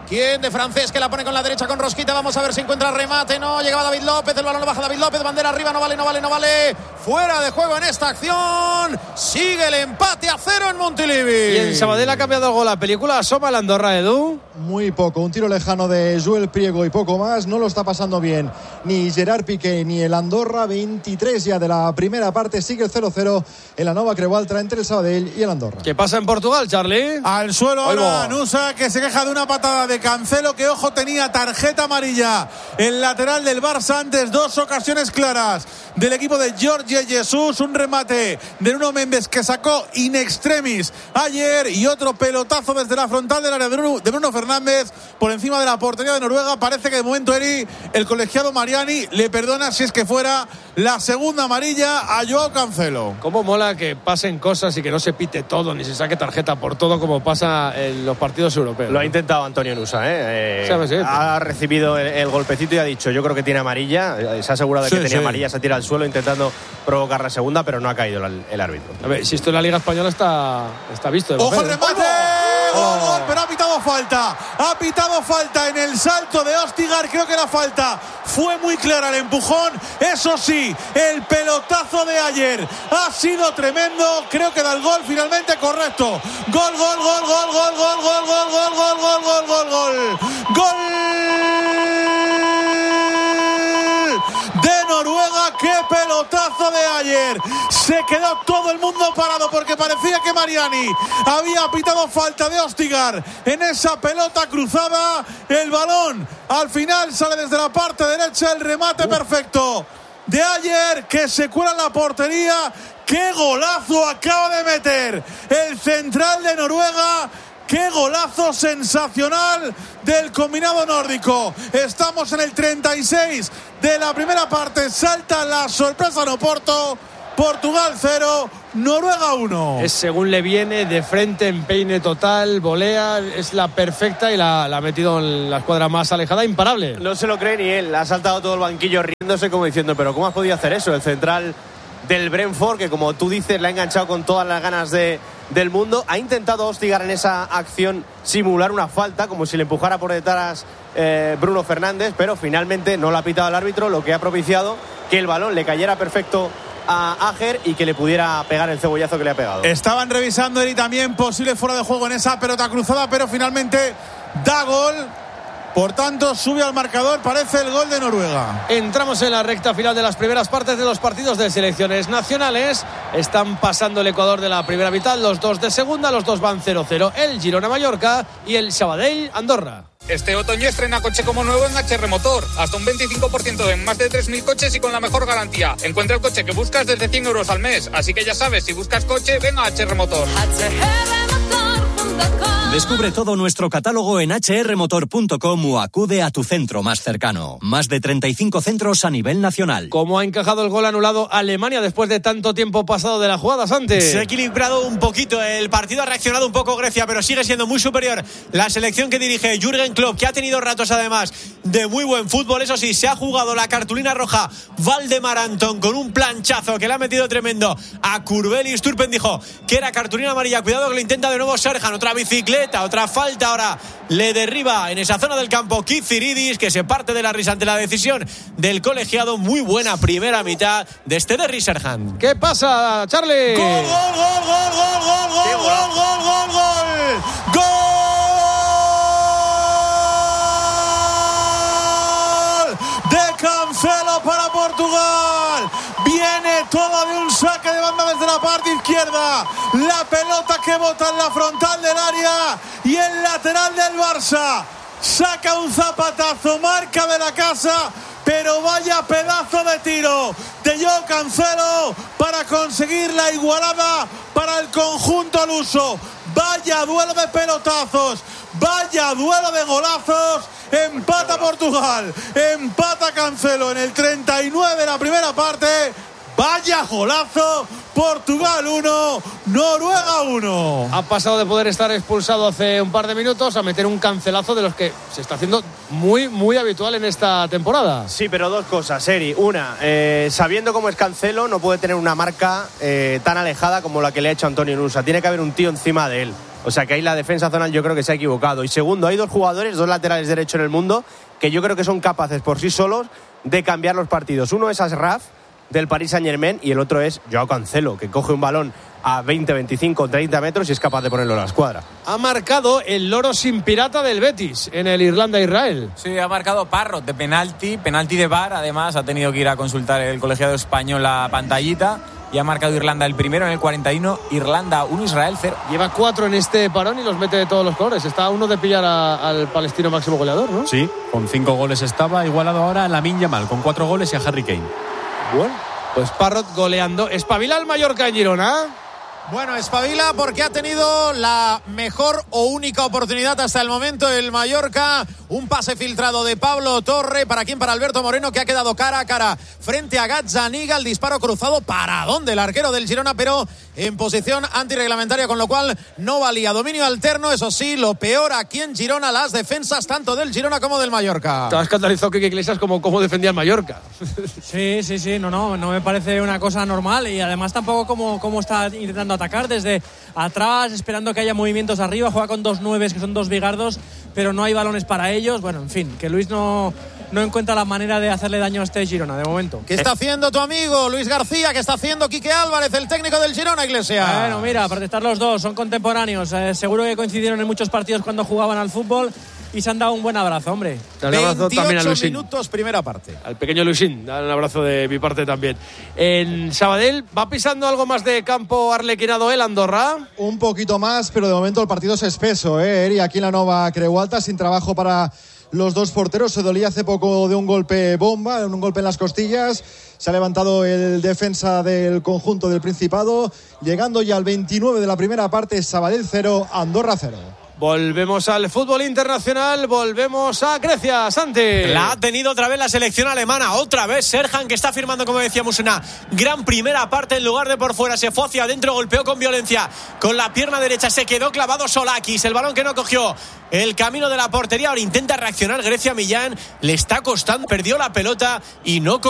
¿Quién de francés que la pone con la derecha con Rosquita? Vamos a ver si encuentra remate. No, llegaba David López. El balón lo baja David López. Bandera arriba. No vale, no vale, no vale. Fuera de juego en esta acción. Sigue el empate a cero en Montilivi. Y en Sabadell ha cambiado algo la película. Asoma el Andorra, Edu. Muy poco. Un tiro lejano de Joel Priego y poco más. No lo está pasando bien ni Gerard Piqué ni el Andorra. veintitrés ya de la primera parte. Sigue el cero cero en la Nova Creualta entre el Sabadell y el Andorra. ¿Qué pasa en Portugal, Charlie? Al suelo ahora Nusa, que se queja de una patada de Cancelo, que ojo tenía tarjeta amarilla. El lateral del Barça antes, dos ocasiones claras del equipo de Jorge Jesús. Un remate de Nuno Méndez que sacó in extremis ayer y otro pelotazo desde la frontal del área de Bruno, de Bruno Fernández por encima de la portería de Noruega. Parece que de momento Eri, el colegiado Mariani, le perdona si es que fuera la segunda amarilla a Joao Cancelo. Cómo mola que pasen cosas y que no se pite todo ni se saque tarjeta por todo como pasa en los partidos europeos. Lo ha intentado Antonio Nusa, ¿eh? eh sí, ha recibido el, el golpecito y ha dicho, yo creo que tiene amarilla. Se ha asegurado de que sí, tenía sí. amarilla, se tira al suelo intentando provocar la segunda, pero no ha caído el, el árbitro. A ver, si esto en la Liga Española está, está visto. ¡Ojo el remate! ¡Gol, gol! Pero ha pitado falta. Ha pitado falta en el salto de Ostigar. Creo que la falta fue muy clara, el empujón. Eso sí, el pelotazo de ayer ha sido tremendo. Creo que da el gol finalmente correcto. Gol, gol, gol, gol, gol, gol, gol, gol, gol, gol, gol, gol, gol, gol. Gol de Noruega. ¡Qué pelotazo de ayer! Se quedó todo el mundo parado porque parecía que Mariani había pitado falta de Ostigar en esa pelota cruzada. El balón al final sale desde la parte derecha. El remate perfecto de ayer que se cuela en la portería. ¡Qué golazo acaba de meter el central de Noruega! ¡Qué golazo sensacional del combinado nórdico! Estamos en el treinta y seis de la primera parte. Salta la sorpresa en Oporto. Portugal cero, Noruega uno. Es según le viene, de frente, empeine total, volea, es la perfecta y la, la ha metido en la escuadra más alejada, imparable. No se lo cree ni él, ha saltado todo el banquillo riéndose como diciendo, pero ¿cómo has podido hacer eso? El central del Brentford, que como tú dices, le ha enganchado con todas las ganas de, del mundo. Ha intentado Ostigar en esa acción simular una falta, como si le empujara por detrás eh, Bruno Fernández, pero finalmente no la ha pitado el árbitro, lo que ha propiciado que el balón le cayera perfecto a Ager y que le pudiera pegar el cebollazo que le ha pegado. Estaban revisando Eri también posible fuera de juego en esa pelota cruzada, pero finalmente da gol. Por tanto, sube al marcador, parece el gol de Noruega. Entramos en la recta final de las primeras partes de los partidos de selecciones nacionales. Están pasando el Ecuador de la primera mitad, los dos de segunda, los dos van cero cero. El Girona-Mallorca y el Sabadell-Andorra. Este otoño estrena coche como nuevo en H R Motor. Hasta un veinticinco por ciento en más de tres mil coches y con la mejor garantía. Encuentra el coche que buscas desde cien euros al mes. Así que ya sabes, si buscas coche, ven a H R Motor. Descubre todo nuestro catálogo en hache erre motor punto com o acude a tu centro más cercano. Más de treinta y cinco centros a nivel nacional. ¿Cómo ha encajado el gol anulado Alemania después de tanto tiempo pasado de la jugada, Santi? Se ha equilibrado un poquito. El partido ha reaccionado un poco Grecia, pero sigue siendo muy superior la selección que dirige Jürgen Klopp, que ha tenido ratos además de muy buen fútbol. Eso sí, se ha jugado la cartulina roja Valdemar Antón con un planchazo que le ha metido tremendo a Kurbelis. Turpen dijo que era cartulina amarilla. Cuidado que lo intenta de nuevo Serjan. Otra bicicleta, otra falta. Ahora le derriba en esa zona del campo Kitziridis, que se parte de la risa ante la decisión del colegiado. Muy buena primera mitad de este Derry Serjan. ¿Qué pasa, Charlie? ¡Gol, gol, gol, gol, gol, gol, gol, gol, gol, gol, gol! ¡Gol de Cancelo para Portugal! Viene todo de un saque de banda desde la parte izquierda. La pelota que bota en la frontal del área y el lateral del Barça saca un zapatazo, marca de la casa, pero vaya pedazo de tiro de Joao Cancelo para conseguir la igualada para el conjunto luso. Vaya duelo de pelotazos, vaya duelo de golazos. Empata Portugal, empata Cancelo en el treinta y nueve de la primera parte. Vaya golazo. Portugal uno, Noruega uno. Ha pasado de poder estar expulsado hace un par de minutos a meter un cancelazo de los que se está haciendo muy, muy habitual en esta temporada. Sí, pero dos cosas, Eri. Una, eh, sabiendo cómo es Cancelo, no puede tener una marca eh, tan alejada como la que le ha hecho Antonio Nusa. Tiene que haber un tío encima de él. O sea que ahí la defensa zonal yo creo que se ha equivocado. Y segundo, hay dos jugadores, dos laterales derechos en el mundo, que yo creo que son capaces por sí solos de cambiar los partidos. Uno es Ashraf, del Paris Saint-Germain, y el otro es Joao Cancelo, que coge un balón a veinte, veinticinco, treinta metros y es capaz de ponerlo a la escuadra. Ha marcado el loro sin pirata del Betis en el Irlanda-Israel. Sí, ha marcado Parrot de penalti, penalti de V A R, además ha tenido que ir a consultar el colegiado español la pantallita. Y ha marcado Irlanda el primero en el cuarenta y uno, Irlanda uno, Israel cero. Lleva cuatro en este parón y los mete de todos los colores. Está a uno de pillar a, al palestino máximo goleador, ¿no? Sí, con cinco goles estaba, igualado ahora a Lamine Yamal, con cuatro goles y a Harry Kane. Bueno, pues Parrot goleando. ¿Espabila el Mallorca en Girona? Bueno, espabila porque ha tenido la mejor o única oportunidad hasta el momento el Mallorca. Un pase filtrado de Pablo Torre. ¿Para quién? Para Alberto Moreno, que ha quedado cara a cara frente a Gazzaniga. El disparo cruzado para dónde el arquero del Girona, pero en posición antirreglamentaria, con lo cual no valía. Dominio alterno, eso sí, lo peor aquí en Girona, las defensas tanto del Girona como del Mallorca. Estaba escandalizado que Iglesias como, como defendía el Mallorca. Sí, sí, sí, no, no, no me parece una cosa normal, y además tampoco como, como está intentando atacar desde atrás, esperando que haya movimientos arriba. Juega con dos nueves, que son dos bigardos, pero no hay balones para ellos. Bueno, en fin, que Luis no, no encuentra la manera de hacerle daño a este Girona de momento. ¿Qué está haciendo tu amigo Luis García? ¿Qué está haciendo Quique Álvarez, el técnico del Girona, Iglesias? Bueno, mira, para estar los dos, son contemporáneos. Eh, seguro que coincidieron en muchos partidos cuando jugaban al fútbol y se han dado un buen abrazo, hombre. Un abrazo también a Luisín. Minutos, primera parte. Al pequeño Luisín, dale un abrazo de mi parte también. En Sabadell, ¿va pisando algo más de campo arlequinado el Andorra? Un poquito más, pero de momento el partido es espeso, ¿eh, Eri? Aquí en la Nova Creu Alta, sin trabajo para los dos porteros. Se dolía hace poco de un golpe bomba, un golpe en las costillas. Se ha levantado el defensa del conjunto del Principado, llegando ya al veintinueve de la primera parte. Sabadell cero, Andorra cero. Volvemos al fútbol internacional, volvemos a Grecia, Santi. La ha tenido otra vez la selección alemana, otra vez Serhan, que está firmando, como decíamos, una gran primera parte. En lugar de por fuera, se fue hacia adentro, golpeó con violencia con la pierna derecha, se quedó clavado Solakis, el balón que no cogió el camino de la portería. Ahora intenta reaccionar Grecia. Millán le está costando, perdió la pelota y no